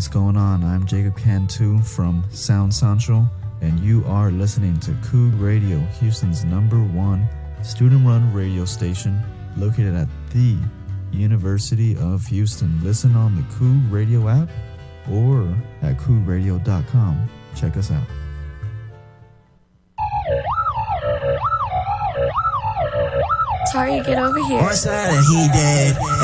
what's going on? I'm Jacob Cantu from Sound Central, and you are listening to Coog Radio, Houston's #1 student-run radio station located at the University of Houston. Listen on the Coog Radio app or at CoogRadio.com. Check us out. Sorry, get over here. One side and he dead.